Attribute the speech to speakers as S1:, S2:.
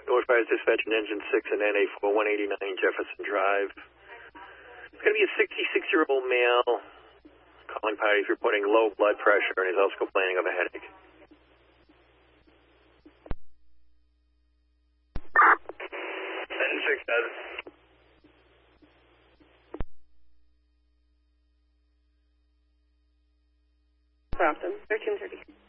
S1: North Fires Dispatch and Engine 6 and NA 4189 Jefferson Drive. It's going to be a 66-year-old male calling parties reporting low blood pressure and is also complaining of a headache. Engine 6
S2: Brompton, 1330.